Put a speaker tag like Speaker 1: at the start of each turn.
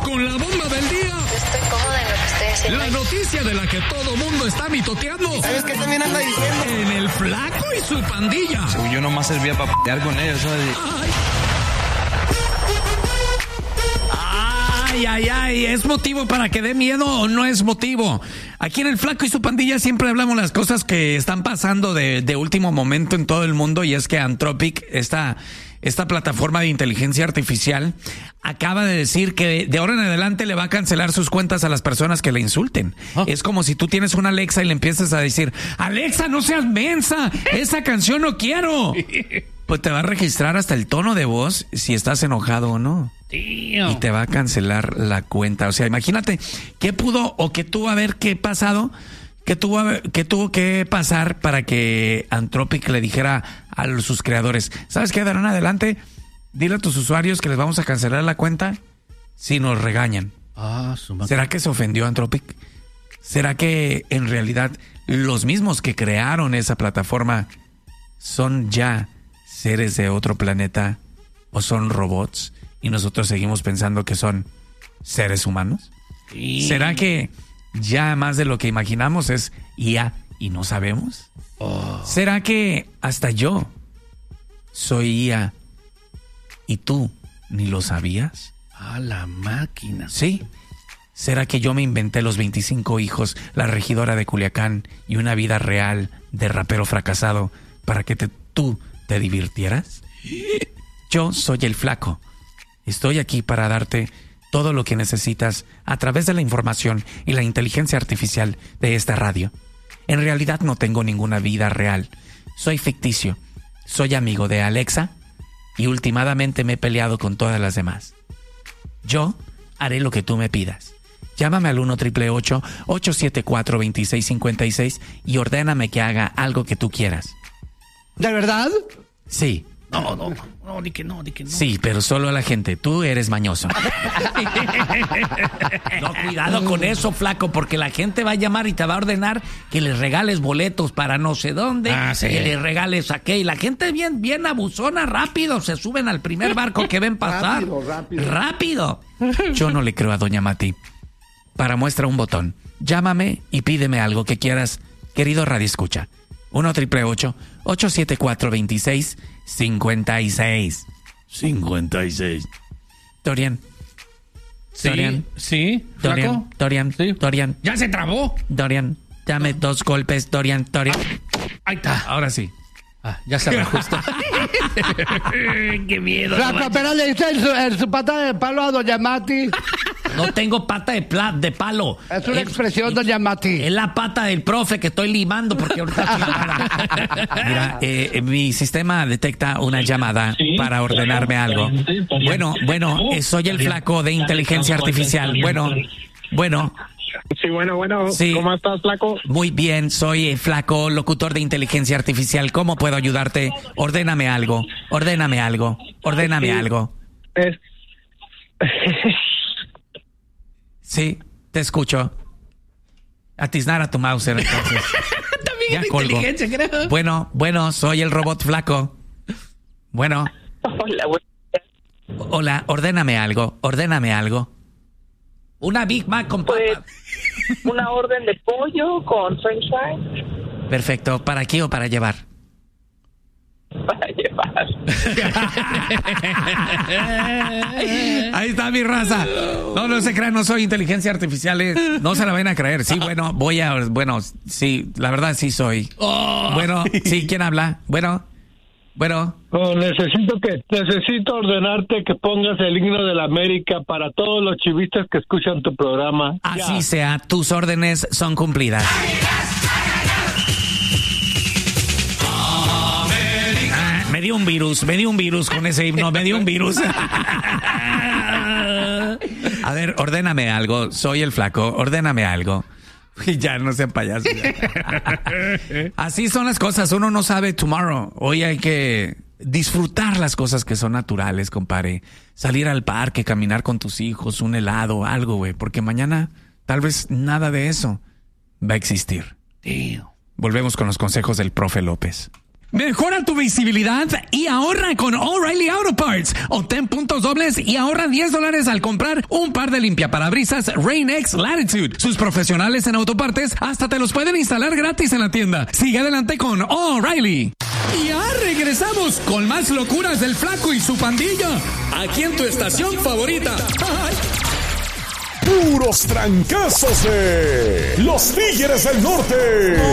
Speaker 1: con la bomba del día.
Speaker 2: Estoy cómoda en lo que estoy haciendo.
Speaker 1: La noticia de la que todo mundo está mitoteando.
Speaker 3: ¿Sabes qué también anda diciendo?
Speaker 1: En el Flaco y su pandilla.
Speaker 4: Según yo nomás servía para pelear con ellos, ¿sabes?
Speaker 5: Ay, ¿es motivo para que dé miedo o no es motivo? Aquí en el Flaco y su pandilla siempre hablamos las cosas que están pasando de último momento en todo el mundo, y es que Anthropic, esta plataforma de inteligencia artificial, acaba de decir que de ahora en adelante le va a cancelar sus cuentas a las personas que le insulten. Es como si tú tienes una Alexa y le empiezas a decir: Alexa, no seas mensa, esa canción no quiero. Pues te va a registrar hasta el tono de voz si estás enojado o no. Y te va a cancelar la cuenta. O sea, imagínate qué pudo o qué tuvo que pasado, qué tuvo que pasar para que Anthropic le dijera a sus creadores: ¿sabes qué? De ahora en adelante, dile a tus usuarios que les vamos a cancelar la cuenta si nos regañan. ¿Será que se ofendió Anthropic? ¿Será que en realidad los mismos que crearon esa plataforma son ya seres de otro planeta o son robots y nosotros seguimos pensando que son seres humanos? Sí. ¿Será que ya más de lo que imaginamos es IA y no sabemos? ¿Será que hasta yo soy IA y tú ni lo sabías?
Speaker 6: A la máquina.
Speaker 5: Sí. ¿Será que yo me inventé los 25 hijos, la regidora de Culiacán y una vida real de rapero fracasado para que tú te divirtieras? Yo soy el Flaco. Estoy aquí para darte todo lo que necesitas a través de la información y la inteligencia artificial de esta radio. En realidad no tengo ninguna vida real. Soy ficticio. Soy amigo de Alexa y últimamente me he peleado con todas las demás. Yo haré lo que tú me pidas. Llámame al 1-888-874-2656 y ordéname que haga algo que tú quieras.
Speaker 3: ¿De verdad?
Speaker 5: Sí.
Speaker 6: No, di que no.
Speaker 5: Sí, pero solo a la gente. Tú eres mañoso. No, cuidado con eso, Flaco, porque la gente va a llamar y te va a ordenar que les regales boletos para no sé dónde, que les regales a qué. Y la gente bien abusona, rápido, se suben al primer barco que ven pasar. Rápido. Yo no le creo a Doña Mati. Para muestra un botón. Llámame y pídeme algo que quieras, querido radioescucha. 1-888-874-2656. 56. Dorian.
Speaker 6: Sí.
Speaker 5: Dorian.
Speaker 6: Sí.
Speaker 5: Dorian.
Speaker 6: ¡Ya se trabó!
Speaker 5: Dorian, dame 2 golpes, Dorian.
Speaker 6: Ahí está.
Speaker 5: Ahora sí.
Speaker 6: Ya se reajusta. ¡Qué miedo!
Speaker 3: Flaco, apenas le diste en su pata de palo a Doña Mati.
Speaker 5: No tengo pata de palo.
Speaker 3: Es una expresión, Doña Mati.
Speaker 5: Es la pata del profe que estoy limando porque ahorita... Mira, mi sistema detecta una llamada para ordenarme algo. Bueno, soy el Flaco de inteligencia artificial. Bueno.
Speaker 7: Sí, bueno.
Speaker 5: Sí.
Speaker 7: ¿Cómo estás, Flaco?
Speaker 5: Muy bien, soy Flaco, locutor de inteligencia artificial. ¿Cómo puedo ayudarte? Ordéname algo. Sí, te escucho. Atiznar a tu Mauser, entonces.
Speaker 6: También
Speaker 5: ya
Speaker 6: es
Speaker 5: colgo.
Speaker 6: inteligencia, creo.
Speaker 5: Bueno, soy el robot Flaco. Bueno. Hola, ordéname algo. Una Big Mac con papas.
Speaker 8: Una orden de pollo con french fries.
Speaker 5: Perfecto. ¿Para aquí o para llevar?
Speaker 8: Para llevar.
Speaker 5: Ahí está mi raza. No se crean, no soy inteligencia artificial. No se la vayan a creer. Sí, sí, la verdad sí soy. Bueno, sí, ¿quién habla? Bueno.
Speaker 7: Necesito ordenarte que pongas el himno de la América para todos los chivistas que escuchan tu programa.
Speaker 5: Así sea, tus órdenes son cumplidas. Me dio un virus con ese himno, A ver, ordéname algo, soy el Flaco, ordéname algo. Ya, no sean payasos. Así son las cosas, uno no sabe tomorrow. Hoy hay que disfrutar las cosas que son naturales, compadre. Salir al parque, caminar con tus hijos, un helado, algo, güey. Porque mañana tal vez nada de eso va a existir. Volvemos con los consejos del profe López. Mejora tu visibilidad y ahorra con O'Reilly Auto Parts. Obtén puntos dobles y ahorra $10 al comprar un par de limpiaparabrisas Rain-X Latitude. Sus profesionales en autopartes hasta te los pueden instalar gratis en la tienda. Sigue adelante con O'Reilly.
Speaker 1: Y ya regresamos con más locuras del Flaco y su pandilla. Aquí en tu estación favorita.
Speaker 9: Puros trancazos de los Tigres del Norte.